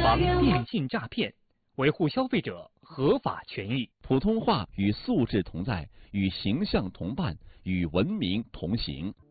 防电信诈骗，维护消费者合法权益。 普通话与素质同在，与形象同伴，与文明同行。